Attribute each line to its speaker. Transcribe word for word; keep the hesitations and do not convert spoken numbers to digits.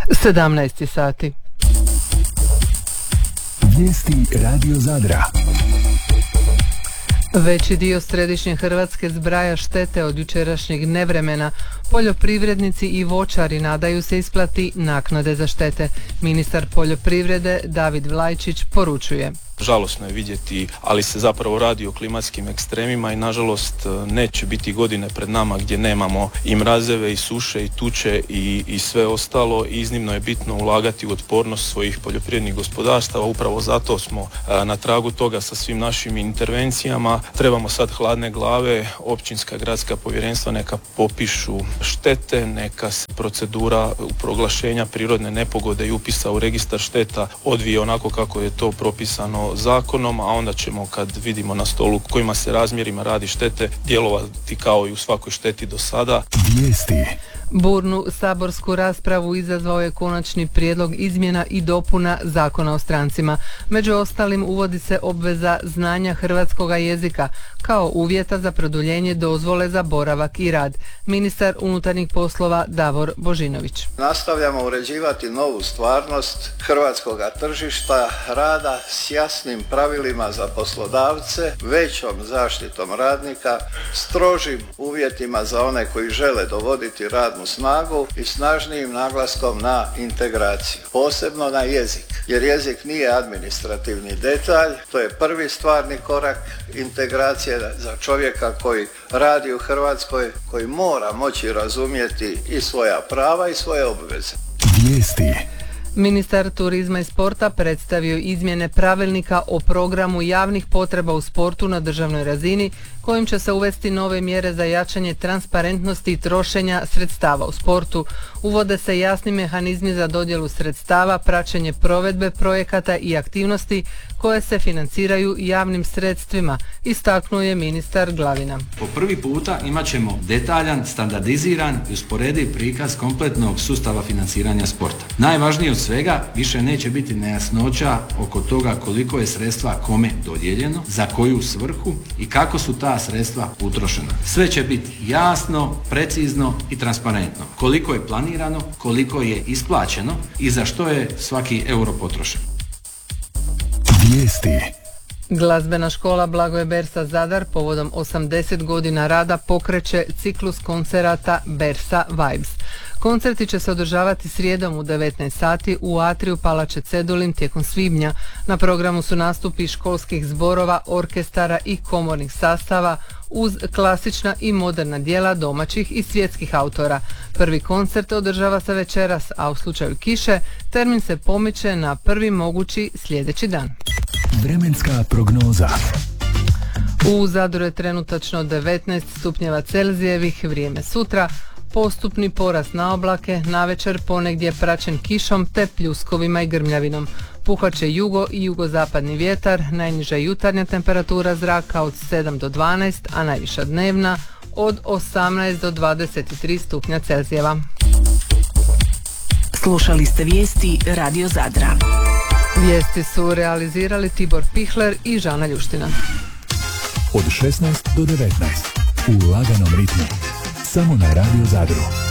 Speaker 1: sedamnaest sati.
Speaker 2: Vijesti Radio Zadra.
Speaker 1: Veći dio središnje Hrvatske zbraja štete od jučerašnjeg nevremena. Poljoprivrednici i voćari nadaju se isplati naknade za štete. Ministar poljoprivrede David Vlajčić poručuje:
Speaker 3: žalosno je vidjeti, ali se zapravo radi o klimatskim ekstremima i nažalost neće biti godine pred nama gdje nemamo i mrazeve i suše i tuče i, i sve ostalo. Iznimno je bitno ulagati u otpornost svojih poljoprivrednih gospodarstava. Upravo zato smo na tragu toga sa svim našim intervencijama. Trebamo sad hladne glave, općinska gradska povjerenstva neka popišu štete, neka se procedura proglašenja prirodne nepogode i upisa u registar šteta odvije onako kako je to propisano zakonom, a onda ćemo, kad vidimo na stolu kojima se razmjerima radi štete, djelovati kao i u svakoj šteti do sada.
Speaker 2: Vijesti.
Speaker 1: Burnu saborsku raspravu izazvao je konačni prijedlog izmjena i dopuna Zakona o strancima. Među ostalim uvodi se obveza znanja hrvatskoga jezika kao uvjeta za produljenje dozvole za boravak i rad. Ministar unutarnjih poslova Davor Božinović:
Speaker 4: nastavljamo uređivati novu stvarnost hrvatskoga tržišta rada s jasnim pravilima za poslodavce, većom zaštitom radnika, strožim uvjetima za one koji žele dovoditi radnu snagu i snažnijim naglaskom na integraciju, posebno na jezik, jer jezik nije administrativni detalj, to je prvi stvarni korak integracije za čovjeka koji radi u Hrvatskoj, koji mora moći razumjeti i svoja prava i svoje obveze.
Speaker 2: Vijesti.
Speaker 1: Ministar turizma i sporta predstavio izmjene pravilnika o programu javnih potreba u sportu na državnoj razini, kojim će se uvesti nove mjere za jačanje transparentnosti i trošenja sredstava u sportu. Uvode se jasni mehanizmi za dodjelu sredstava, praćenje provedbe projekata i aktivnosti koje se financiraju javnim sredstvima, istaknuo je ministar Glavina.
Speaker 5: Po prvi puta imat ćemo detaljan, standardiziran i usporediv prikaz kompletnog sustava financiranja sporta. Najvažnije od svega, više neće biti nejasnoća oko toga koliko je sredstva kome dodijeljeno, za koju svrhu i kako su ta sredstva utrošena. Sve će biti jasno, precizno i transparentno. Koliko je planirano, koliko je isplaćeno i za što je svaki euro potrošen.
Speaker 2: Vijesti.
Speaker 1: Glazbena škola Blagoje Bersa Zadar povodom osamdeset godina rada pokreće ciklus koncerata Bersa Vibes. Koncerti će se održavati srijedom u devetnaest sati u atriju Palače Cedulin tijekom svibnja. Na programu su nastupi školskih zborova, orkestara i komornih sastava uz klasična i moderna djela domaćih i svjetskih autora. Prvi koncert održava se večeras, a u slučaju kiše termin se pomiče na prvi mogući sljedeći dan.
Speaker 2: Vremenska prognoza.
Speaker 1: U Zadru je trenutačno devetnaest stupnjeva Celzijevih, vrijeme sutra. Postupni porast na oblake, navečer ponegdje praćen kišom te pljuskovima i grmljavinom. Puhat će jugo i jugozapadni vjetar, najniža jutarnja temperatura zraka od sedam do dvanaest, a najviša dnevna od osamnaest do dvadeset tri stupnja Celzijeva.
Speaker 6: Slušali ste vijesti Radio Zadra.
Speaker 1: Vijesti su realizirali Tibor Pihler i Žana Ljuština.
Speaker 2: Od šesnaest do devetnaest u laganom ritmu. Samo na Radio Zadru.